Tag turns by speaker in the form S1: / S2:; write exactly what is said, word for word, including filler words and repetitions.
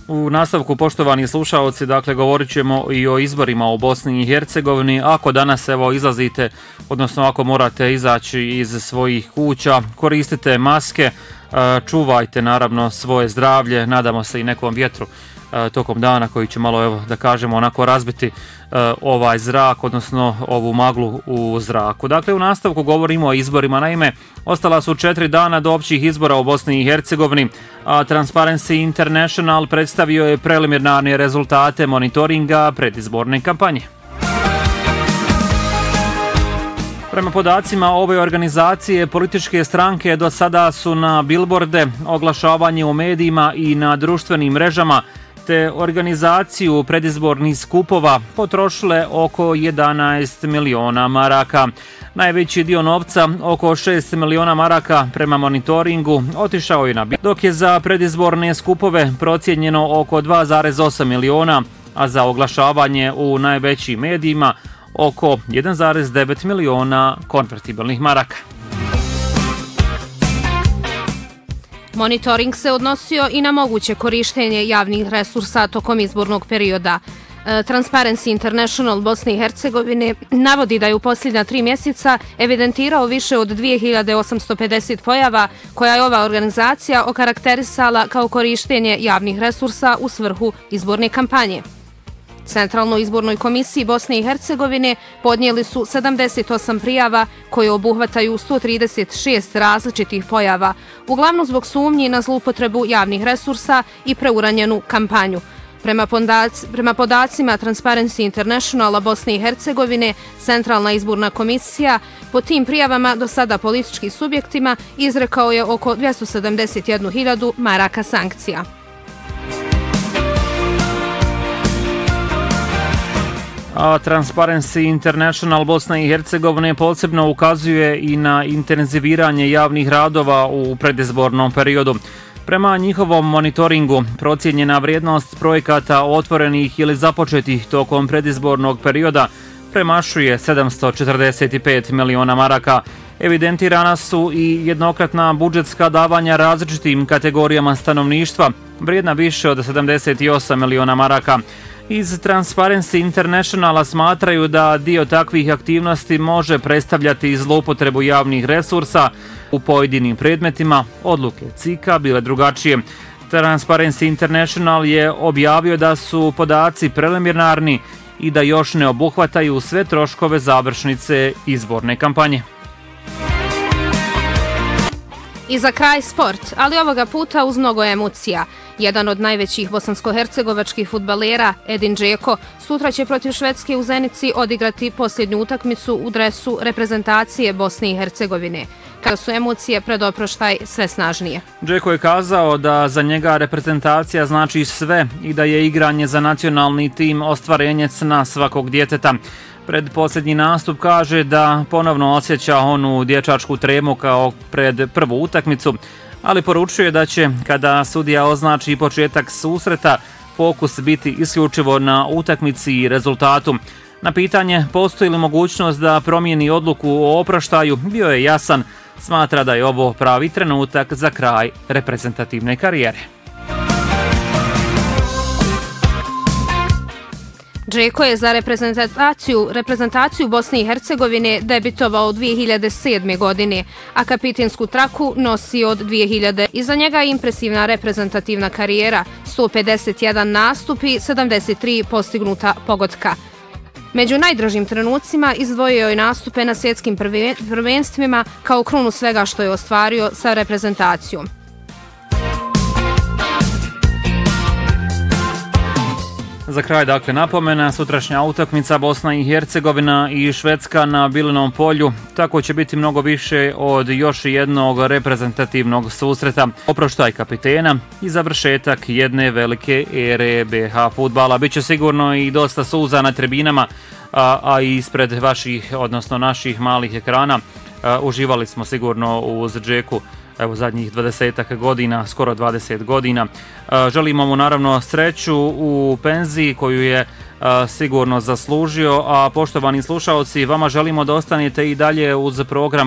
S1: U nastavku, poštovani slušaoci, dakle, govorit ćemo i o izborima u Bosni i Hercegovini. Ako danas evo izlazite, odnosno ako morate izaći iz svojih kuća, koristite maske, čuvajte naravno svoje zdravlje, nadamo se i nekom vjetru tokom dana koji će malo, evo, da kažemo, onako razbiti ovaj zrak, odnosno ovu maglu u zraku. Dakle, u nastavku govorimo o izborima. Naime, ostala su četiri dana do općih izbora u Bosni i Hercegovini, a Transparency International predstavio je preliminarne rezultate monitoringa predizborne kampanje. Prema podacima ove organizacije, političke stranke do sada su na bilborde, oglašavanje u medijima i na društvenim mrežama te organizaciju predizbornih skupova potrošile oko jedanaest miliona maraka. Najveći dio novca, oko šest miliona maraka prema monitoringu, otišao je na bilborde, dok je za predizborne skupove procijenjeno oko dva zarez osam miliona, a za oglašavanje u najvećim medijima oko jedan zarez devet miliona konvertibilnih maraka.
S2: Monitoring se odnosio i na moguće korištenje javnih resursa tokom izbornog perioda. Transparency International Bosne i Hercegovine navodi da je u posljednja tri mjeseca evidentirao više od dvije hiljade osamsto pedeset pojava koja je ova organizacija okarakterisala kao korištenje javnih resursa u svrhu izborne kampanje. Centralnoj izbornoj komisiji Bosne i Hercegovine podnijeli su sedamdeset osam prijava koje obuhvataju sto trideset šest različitih pojava, uglavnom zbog sumnji na zloupotrebu javnih resursa i preuranjenu kampanju. Prema, podac, prema podacima Transparency Internationala Bosne i Hercegovine, Centralna izborna komisija po tim prijavama do sada političkim subjektima izrekao je oko dvjesto sedamdeset jednu hiljadu maraka sankcija.
S1: A Transparency International Bosna i Hercegovine posebno ukazuje i na intenziviranje javnih radova u predizbornom periodu. Prema njihovom monitoringu, procijenjena vrijednost projekata otvorenih ili započetih tokom predizbornog perioda premašuje sedamsto četrdeset pet miliona maraka. Evidentirana su i jednokratna budžetska davanja različitim kategorijama stanovništva, vrijedna više od sedamdeset osam miliona maraka. Iz Transparency Internationala smatraju da dio takvih aktivnosti može predstavljati zloupotrebu javnih resursa u pojedinim predmetima, odluke C I K-a bile drugačije. Transparency International je objavio da su podaci preliminarni i da još ne obuhvataju sve troškove završnice izborne kampanje.
S2: I za kraj sport, ali ovoga puta uz mnogo emocija. Jedan od najvećih bosansko-hercegovačkih fudbalera, Edin Džeko, sutra će protiv Švedske u Zenici odigrati posljednju utakmicu u dresu reprezentacije Bosne i Hercegovine, kada su emocije pred oproštaj sve snažnije.
S1: Džeko je kazao da za njega reprezentacija znači sve i da je igranje za nacionalni tim ostvarenje sna svakog djeteta. Pred posljednji nastup kaže da ponovno osjeća onu dječačku tremu kao pred prvu utakmicu, ali poručuje da će, kada sudija označi početak susreta, fokus biti isključivo na utakmici i rezultatu. Na pitanje postoji li mogućnost da promijeni odluku o oproštaju, bio je jasan, smatra da je ovo pravi trenutak za kraj reprezentativne karijere.
S2: Džeko je za reprezentaciju, reprezentaciju Bosne i Hercegovine debitovao dvije hiljade sedme. godine, a kapitensku traku nosi od dvije hiljade. Iza njega je impresivna reprezentativna karijera, sto pedeset jedan nastupi, sedamdeset tri postignuta pogotka. Među najdražim trenucima izdvojio je nastupe na svjetskim prvenstvima kao krunu svega što je ostvario sa reprezentacijom.
S1: Za kraj, dakle, napomena, sutrašnja utakmica Bosna i Hercegovina i Švedska na Bilinom polju, tako će biti mnogo više od još jednog reprezentativnog susreta, oproštaj kapitena i završetak jedne velike ere B H fudbala. Biće sigurno i dosta suza na tribinama, a, a i ispred vaših, odnosno naših malih ekrana. A, uživali smo sigurno uz Džeku evo zadnjih dvadesetak godina, skoro dvadeset godina. Želimo mu naravno sreću u penziji koju je sigurno zaslužio, a poštovani slušaoci, vama želimo da ostanete i dalje uz program